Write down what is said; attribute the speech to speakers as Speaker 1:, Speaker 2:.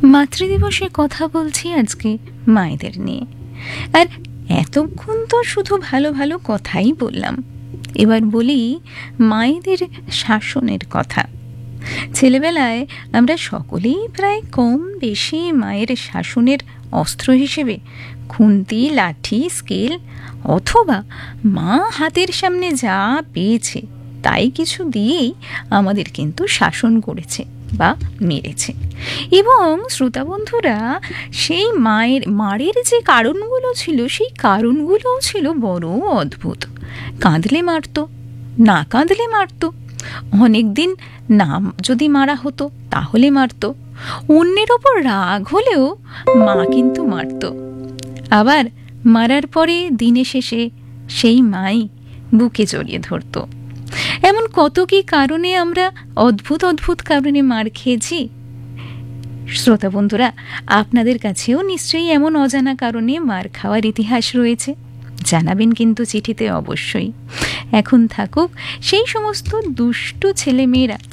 Speaker 1: মাতৃদিবসে কথা বলছি আজকে মায়েদের নিয়ে। আর এতক্ষণ তো শুধু ভালো ভালো কথাই বললাম, এবার বলি মায়েদের শাসনের কথা। ছেলেবেলায় আমরা সকলেই প্রায় কম বেশি মায়ের শাসনের অস্ত্র হিসেবে খুন্তি, লাঠি, স্কেল অথবা মা হাতের সামনে যা পেয়েছে তাই কিছু দিয়েই আমাদের কিন্তু শাসন করেছে বা মেরেছে। এবং শ্রোতা বন্ধুরা, সেই মারের যে কারণগুলো ছিল, সেই কারণগুলোও ছিল বড় অদ্ভুত। কাঁদলে মারতো, না কাঁদলে মারতো, অনেক দিন না যদি মারা হতো তাহলে মারতো, অন্যের ওপর রাগ হলেও মা কিন্তু মারতো। আবার মারার পরে দিনের শেষে সেই মাই বুকে জড়িয়ে ধরতো। এমন কত কি কারণে আমরা অদ্ভুত অদ্ভুত কারণে মার খেয়েছি। শ্রোতা বন্ধুরা, আপনাদের কাছেও নিশ্চয়ই এমন অজানা কারণে মার খাওয়ার ইতিহাস রয়েছে। জানাবেন কিন্তু চিঠিতে অবশ্যই। এখন থাকুক সেই সমস্ত দুষ্টু ছেলেমেয়েরা